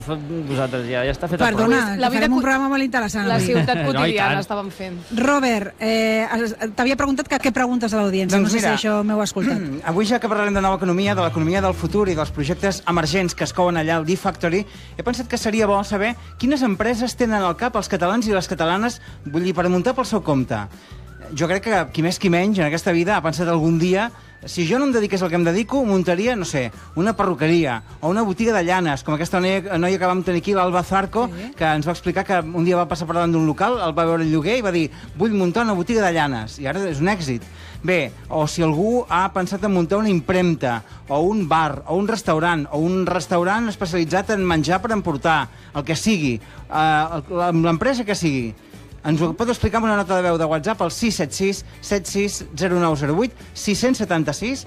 Vosaltres ja està fet. Perdona, farem un programa molt interessant. La ciutat quotidiana estàvem fent. Robert, t'havia preguntat que què preguntes a l'audiència, Doncs no sé mira, si això m'heu escoltat. Avui, ja que parlarem de nova economia, de l'economia del futur i dels projectes emergents que es couen allà al D-Factory, he pensat que seria bo saber quines empreses tenen al cap els catalans i les catalanes, vull dir, per muntar pel seu compte. Jo crec que qui més qui menys en aquesta vida ha pensat algun dia, si jo no em dediqués al que em dedico, muntaria, no sé, una perruqueria o una botiga de llanes, com aquesta noia que vam tenir aquí, l'Alba Zarco, que ens va explicar que un dia va passar per davant d'un local, el va veure el lloguer i va dir, vull muntar una botiga de llanes, i ara és un èxit. Bé, o si algú ha pensat en muntar una impremta, o un bar, o un restaurant especialitzat en menjar per emportar, el que sigui, l'empresa que sigui. Ens ho pot explicar amb una nota de veu de WhatsApp al 676 760908, 676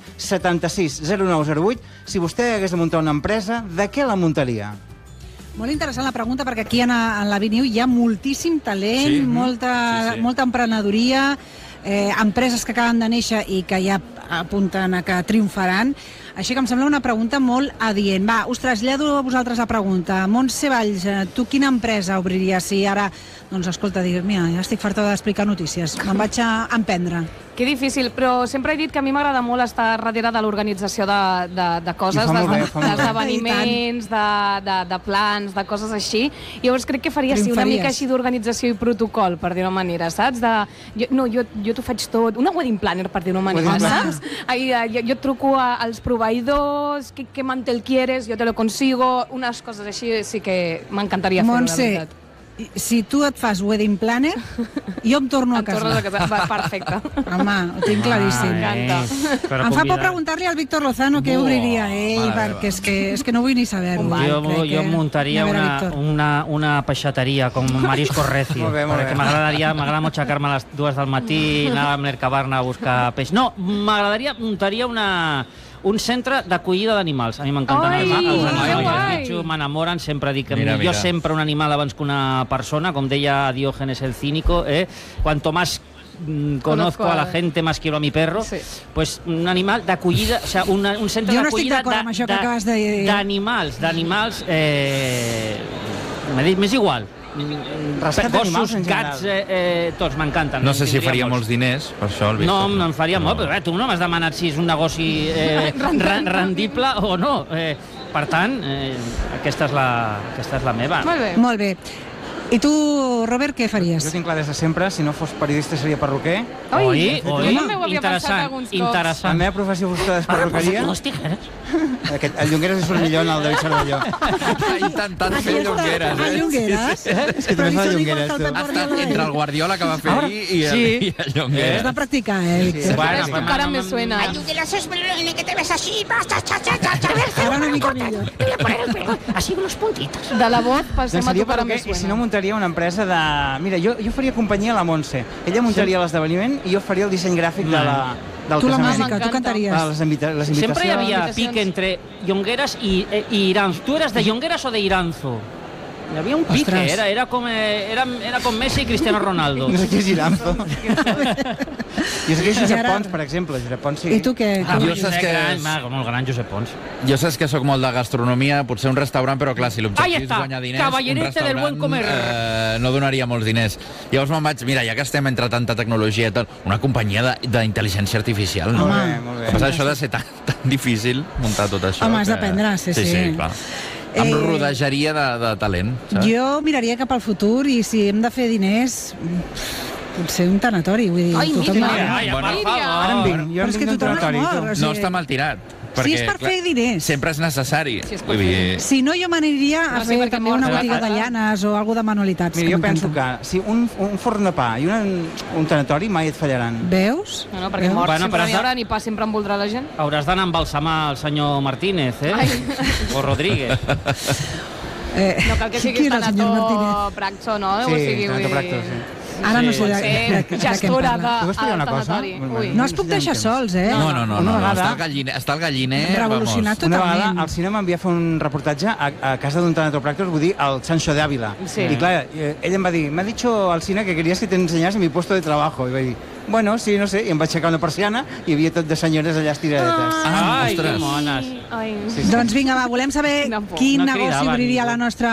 760908. Si vostè hagués de muntar una empresa, de què la muntaria? Molt interessant la pregunta, perquè aquí en la Viniu hi ha moltíssim talent, molta emprenedoria, empreses que acaben de néixer i que ja apunten a que triomfaran. Així que em sembla una pregunta molt adient. Va, us trasllado a vosaltres la pregunta. Montse Valls, tu quina empresa obriries si ara, doncs escolta, digues, mira, ja estic farta d'explicar notícies, me'n vaig a emprendre. Que difícil, però sempre he dit que a mi m'agrada molt estar darrere de l'organització de coses, d'esdeveniments, de plans, de coses així. Llavors crec que faria una mica així d'organització i protocol, per dir una manera, saps? Jo t'ho faig tot, una wedding planner, per dir una manera, saps? Jo et truco als proveïdors, què mantel quieres, jo te lo consigo, unes coses així sí que m'encantaria fer-ho, la veritat. Si tu et fas wedding planner, jo em torno a casar. Perfecte. Home, ho tinc claríssim. Em fa por preguntar-li al Víctor Lozano què obriria ell, perquè és que no vull ni saber-ho. Jo muntaria una peixateria com Marisco Recio, perquè m'agrada molt aixecar-me a les 2 del matí, anar a Mercabarna a buscar peix. No, muntaria un centre d'acollida d'animals. A mi m'encanten els animals, m'enamoren, sempre dic que millor sempre un animal abans que una persona, com deia Diógenes el Cínico, cuanto más conozco a la gente, más quiero a mi perro, pues un animal d'acollida, o sea, un centre d'acollida d'animals, m'és igual. Gossos, gats, tots m'encanten. No sé si faria molts diners, per això el Víctor. No, em faria molt, però tu no m'has demanat si és un negoci rendible o no. Per tant, aquesta és la meva. Molt bé. I tu, Robert, què faries? Jo tinc clar des de sempre, si no fos periodista seria perruquer. Oi, interessant. La meva professió vostè és perruqueria. El Llongueras és un millor en el David Cervelló. Ha intentat fer Llongueras, El Llongueras? És que també fa Llongueras, tu. Ha estat entre el Guardiola que va fer ahir i el Llongueras. Has de practicar, Víctor. Tu cara me suena. El Llongueras es que te ves así, Ahora una mica millor. Te voy a poner el pelo, así unos puntitos. De la voz passem a tu cara me I si no suena. muntaria una empresa de... Mira, jo faria companyia a la Montse. Ella muntaria l'esdeveniment i jo faria el disseny gràfic del Tu la casament. música, tu cantaries. Les invitacions. Sempre hi havia pic entre Llongueras i Iranzo. Tu eres de Llongueras o de Iranzo? Hi havia un pic, era com Messi i Cristiano Ronaldo. No sé qui és Iranzo. Jo sé que és Josep Pons, per exemple. Josep Pons, sí. I tu què? Jo saps que... Molt gran, Josep Pons. Jo saps que sóc molt de gastronomia, potser un restaurant, però clar, si l'objectiu és guanyar diners, un restaurant no donaria molts diners. Llavors me'n vaig, mira, ja que estem entre tanta tecnologia i tot, una companyia d'intel·ligència artificial, no? Molt bé. Passa això de ser tan difícil muntar tot això. Home, has d'aprendre, sí. Sí, clar. Em rodejaria de talent, saps? Jo miraria cap al futur i si hem de fer diners, potser un tanatori. Vull dir, Ara em vinc. Jo em vinc d'un tanatori. No està mal tirat. Si és per fer diners. Sempre és necessari. Si no, jo m'aniria a fer també una botiga de llanes o alguna de manualitats. Mira, jo penso que si un forn de pa i un tanatori mai et fallaran. Veus? No, perquè mort sempre n'hi haurà, ni pa sempre en voldrà la gent. Hauràs d'anar a embalsamar el senyor Martínez, o Rodríguez. No cal que siguis tanator Praxo, no? Sí, tanator Praxo, sí. Ara no sé de què gestora em del tanatori. No es puc deixar sols, eh? No, està el galliner. Revolucionat totalment. Una vegada totalment. al cinema em va fer un reportatge a casa d'un tanatopractor, vull dir, al Sancho de Ávila. I clar, ell em va dir, m'ha dicho al cine que querías que te enseñase mi puesto de trabajo. I vaig dir, bueno, sí, no sé, i em vaig aixecar una persiana i hi havia tot de senyores allà estiradetes. Ai, que mones. Doncs vinga, va, volem saber quin negoci obriria la nostra